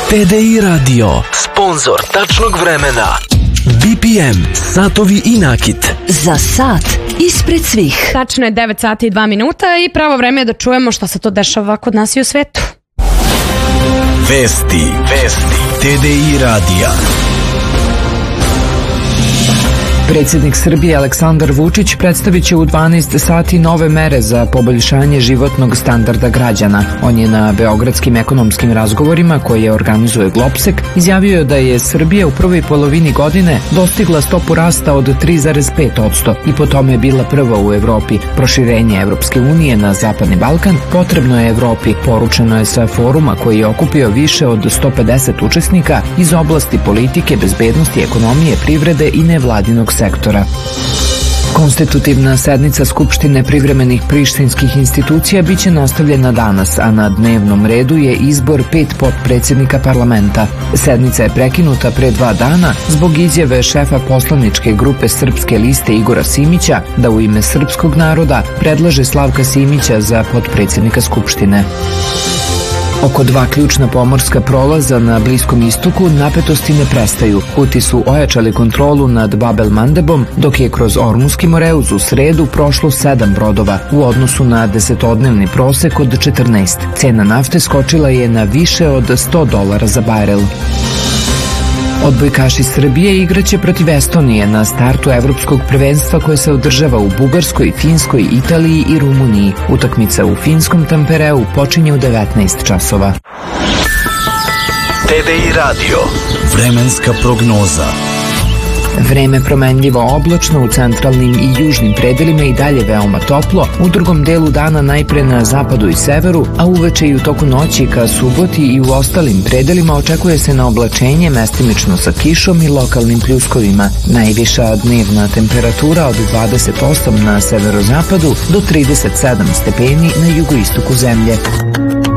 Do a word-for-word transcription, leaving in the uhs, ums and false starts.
T D I Radio, sponzor tačnog vremena. B P M, satovi i nakit. Za sat ispred svih. Tačno je devet sati i dva minuta i pravo vreme je da čujemo šta se to dešava kod nas i u svetu. Vesti, vesti, T D I radija. Predsjednik Srbije Aleksandar Vučić predstavit će u dvanaest sati nove mere za poboljšanje životnog standarda građana. On je na beogradskim ekonomskim razgovorima koje organizuje Globsek izjavio da je Srbija u prvoj polovini godine dostigla stopu rasta od tri zarez pet posto i po tome je bila prva u Evropi. Proširenje Evropske unije na Zapadni Balkan potrebno je Evropi, poručeno je sa foruma koji je okupio više od sto pedeset učesnika iz oblasti politike, bezbednosti, ekonomije, privrede i nevladinog sektora. Konstitutivna sednica Skupštine privremenih prištinskih institucija biće nastavljena danas, a na dnevnom redu je izbor pet potpredsjednika parlamenta. Sednica je prekinuta pre dva dana zbog izjave šefa poslaničke grupe Srpske liste Igora Simića da u ime srpskog naroda predlaže Slavka Simića za potpredsjednika Skupštine. Oko dva ključna pomorska prolaza na Bliskom istoku napetosti ne prestaju. Huti su ojačali kontrolu nad Bab el-Mandebom, dok je kroz Ormuski Moreuz u sredu prošlo sedam brodova u odnosu na desetodnevni prosek od četrnaest. Cena nafte skočila je na više od sto dolara za barel. Odbojkaši Srbije igraće protiv Estonije na startu evropskog prvenstva koje se održava u Bugarskoj, Finskoj, Italiji i Rumuniji. Utakmica u finskom Tampereu počinje u devetnaest časova. T D I radio, vremenska prognoza. Vreme promenljivo oblačno, u centralnim i južnim predelima i dalje veoma toplo, u drugom delu dana najpre na zapadu i severu, a uveče i u toku noći ka suboti i u ostalim predelima očekuje se na oblačenje mestimično sa kišom i lokalnim pljuskovima. Najviša dnevna temperatura od dvadeset osam na severozapadu do trideset sedam stepeni na jugoistoku zemlje.